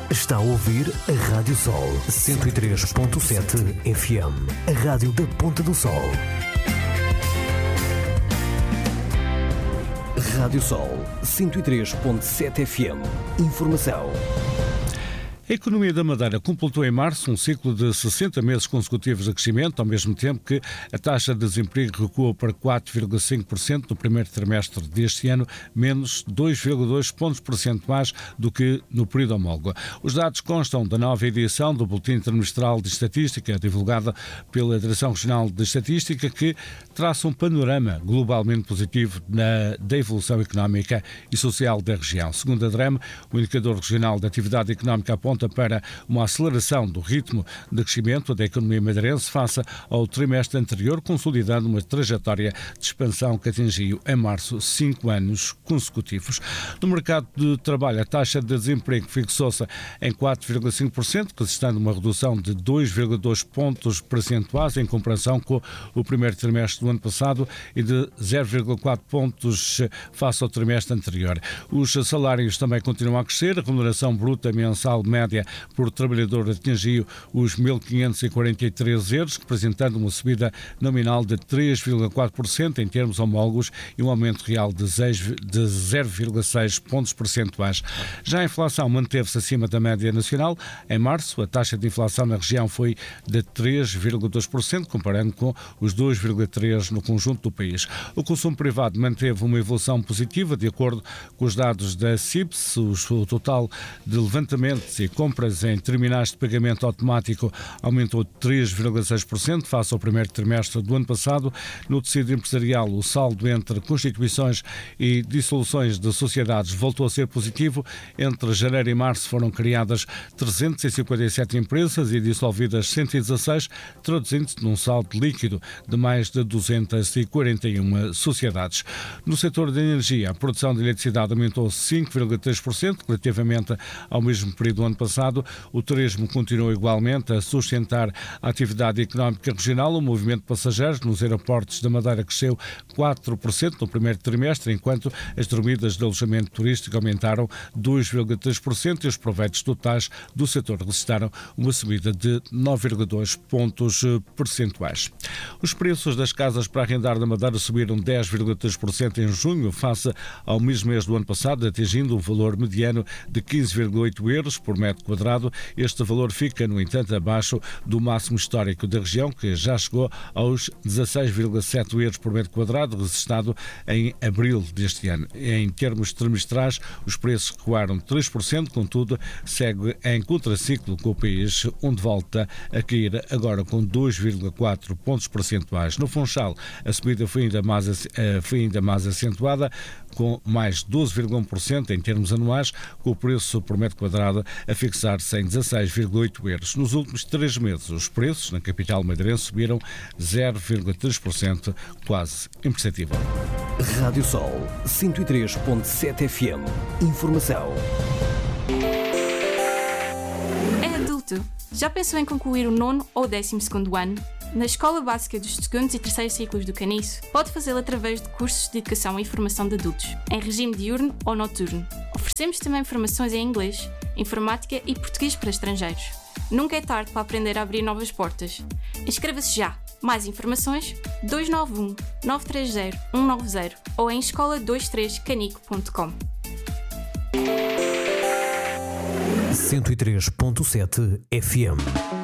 Está a ouvir a Rádio Sol 103.7 FM, a rádio da Ponta do Sol. Rádio Sol 103.7 FM. Informação. A economia da Madeira completou em março um ciclo de 60 meses consecutivos de crescimento, ao mesmo tempo que a taxa de desemprego recuou para 4,5% no primeiro trimestre deste ano, menos 2,2 pontos percentuais do que no período homólogo. Os dados constam da nova edição do Boletim Trimestral de Estatística, divulgada pela Direção Regional de Estatística, que traça um panorama globalmente positivo da evolução económica e social da região. Segundo a DREM, o Indicador Regional de Atividade Económica aponta para uma aceleração do ritmo de crescimento da economia madeirense face ao trimestre anterior, consolidando uma trajetória de expansão que atingiu em março 5 anos consecutivos. No mercado de trabalho, a taxa de desemprego fixou-se em 4,5%, registrando uma redução de 2,2 pontos percentuais em comparação com o primeiro trimestre do ano passado e de 0,4 pontos face ao trimestre anterior. Os salários também continuam a crescer, a remuneração bruta mensal média por trabalhador atingiu os 1.543 euros, representando uma subida nominal de 3,4% em termos homólogos e um aumento real de 0,6 pontos percentuais. Já a inflação manteve-se acima da média nacional. Em março, a taxa de inflação na região foi de 3,2%, comparando com os 2,3% no conjunto do país. O consumo privado manteve uma evolução positiva, de acordo com os dados da CIPS. O total de levantamentos e compras em terminais de pagamento automático aumentou 3,6% face ao primeiro trimestre do ano passado. No tecido empresarial, o saldo entre constituições e dissoluções de sociedades voltou a ser positivo. Entre janeiro e março foram criadas 357 empresas e dissolvidas 116, traduzindo-se num saldo líquido de mais de 241 sociedades. No setor da energia, a produção de eletricidade aumentou 5,3% relativamente ao mesmo período do ano passado. O turismo continuou igualmente a sustentar a atividade económica regional. O movimento de passageiros nos aeroportos da Madeira cresceu 4% no primeiro trimestre, enquanto as dormidas de alojamento turístico aumentaram 2,3% e os proveitos totais do setor registraram uma subida de 9,2 pontos percentuais. Os preços das casas para arrendar na Madeira subiram 10,3% em junho, face ao mesmo mês do ano passado, atingindo um valor mediano de 15,8 euros por metro quadrado. Este valor fica, no entanto, abaixo do máximo histórico da região, que já chegou aos 16,7 euros por metro quadrado, registrado em abril deste ano. Em termos trimestrais, os preços recuaram 3%, contudo, segue em contraciclo com o país, onde volta a cair agora com 2,4 pontos percentuais. No Funchal, a subida foi ainda mais acentuada, com mais 12,1% em termos anuais, com o preço por metro quadrado a fixar-se em 16,8 euros. Nos últimos 3 meses, os preços na capital madeirense subiram 0,3%, quase imperceptível. Rádio Sol 103.7 FM. Informação. É adulto. Já pensou em concluir o 9º ou 12º ano? Na Escola Básica dos 2º e 3º ciclos do Caniço, pode fazê-lo através de cursos de educação e formação de adultos, em regime diurno ou noturno. Oferecemos também formações em inglês, informática e português para estrangeiros. Nunca é tarde para aprender a abrir novas portas. Inscreva-se já! Mais informações 291 930 190 ou em escola23canico.com. 103.7 FM.